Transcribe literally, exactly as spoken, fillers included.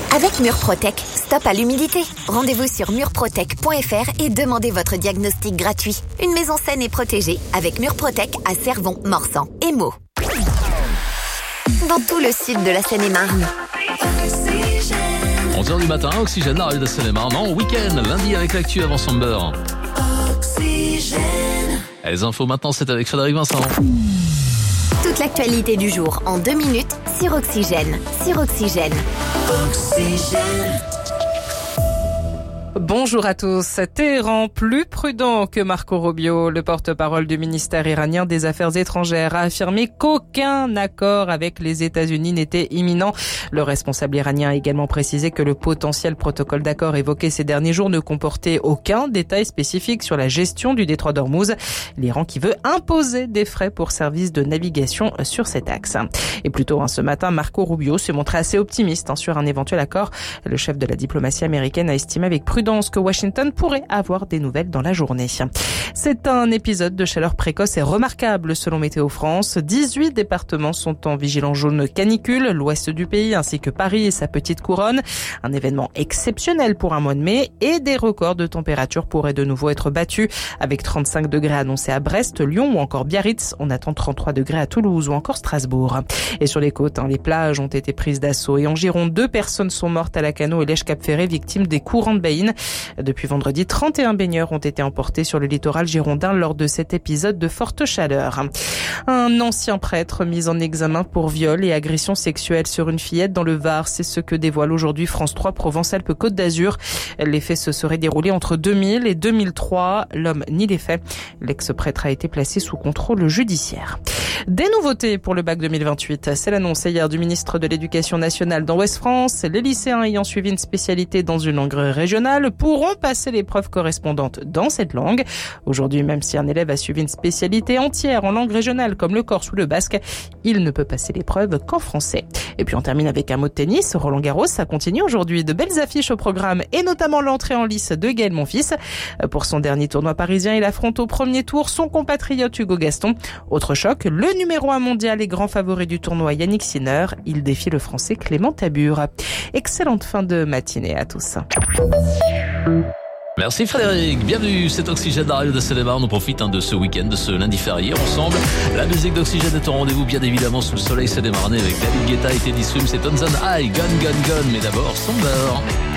Avec Murprotec, stop à l'humidité. Rendez-vous sur murprotec point f r et demandez votre diagnostic gratuit. Une maison saine et protégée avec Murprotec à Cervon, Morsan et Meaux. Dans tout le sud de la Seine-et-Marne. onze heures du matin, Oxygène, la radio de Seine-et-Marne. En week-end, lundi avec l'actu avant son beurre. Oxygène. Les infos maintenant, c'est avec Frédéric Vincent. Toute l'actualité du jour en deux minutes sur Oxygène. Sur Oxygène. Oxygène. Bonjour à tous. Téhéran, plus prudent que Marco Rubio, le porte-parole du ministère iranien des Affaires étrangères, a affirmé qu'aucun accord avec les États-Unis n'était imminent. Le responsable iranien a également précisé que le potentiel protocole d'accord évoqué ces derniers jours ne comportait aucun détail spécifique sur la gestion du détroit d'Ormuz. L'Iran qui veut imposer des frais pour services de navigation sur cet axe. Et plus tôt, hein, ce matin, Marco Rubio s'est montré assez optimiste hein, sur un éventuel accord. Le chef de la diplomatie américaine a estimé avec prudence que Washington pourrait avoir des nouvelles dans la journée. C'est un épisode de chaleur précoce et remarquable selon Météo France. dix-huit départements sont en vigilance jaune canicule, l'ouest du pays ainsi que Paris et sa petite couronne. Un événement exceptionnel pour un mois de mai et des records de température pourraient de nouveau être battus avec trente-cinq degrés annoncés à Brest, Lyon ou encore Biarritz. On attend trente-trois degrés à Toulouse ou encore Strasbourg. Et sur les côtes, hein, les plages ont été prises d'assaut et en Gironde, deux personnes sont mortes à Lacanau et Lèche-Cap-Ferré victimes des courants de Baïne. Depuis vendredi, trente et un baigneurs ont été emportés sur le littoral girondin lors de cet épisode de forte chaleur. Un ancien prêtre mis en examen pour viol et agression sexuelle sur une fillette dans le Var, c'est ce que dévoile aujourd'hui France trois Provence-Alpes-Côte d'Azur. Les faits se seraient déroulés entre deux mille et deux mille trois. L'homme nie les faits. L'ex-prêtre a été placé sous contrôle judiciaire. Des nouveautés pour le bac deux mille vingt-huit. C'est l'annonce hier du ministre de l'Éducation nationale dans Ouest France. Les lycéens ayant suivi une spécialité dans une langue régionale pourront passer l'épreuve correspondante dans cette langue. Aujourd'hui, même si un élève a suivi une spécialité entière en langue régionale comme le corse ou le basque, il ne peut passer l'épreuve qu'en français. Et puis on termine avec un mot de tennis. Roland Garros, ça continue aujourd'hui. De belles affiches au programme et notamment l'entrée en lice de Gaël Monfils. Pour son dernier tournoi parisien, il affronte au premier tour son compatriote Hugo Gaston. Autre choc, le numéro un mondial et grand favori du tournoi Yannick Sinner. Il défie le français Clément Tabur. Excellente fin de matinée à tous. Merci Frédéric, bienvenue, c'est Oxygène, la radio de Seine-et-Marne. On profite hein, de ce week-end, de ce lundi férié ensemble. La musique d'Oxygène est au rendez-vous bien évidemment sous le soleil Seine-et-Marne avec David Guetta et Teddy Swims et Tonzan High, Gun Gun Gun, mais d'abord son beurre.